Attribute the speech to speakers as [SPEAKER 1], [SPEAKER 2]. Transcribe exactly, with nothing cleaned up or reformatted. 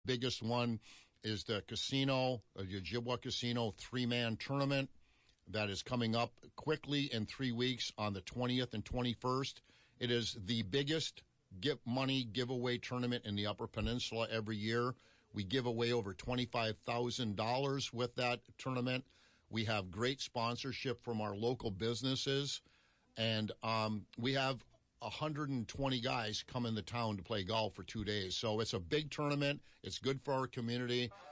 [SPEAKER 1] Biggest one is the casino, uh, the Ojibwa Casino three-man tournament that is coming up quickly in three weeks on the twentieth and twenty-first. It is the biggest give money giveaway tournament in the Upper Peninsula every year. We give away over twenty-five thousand dollars with that tournament. We have great sponsorship from our local businesses, and um, we have one hundred twenty guys come in the town to play golf for two days. So it's a big tournament. It's good for our community.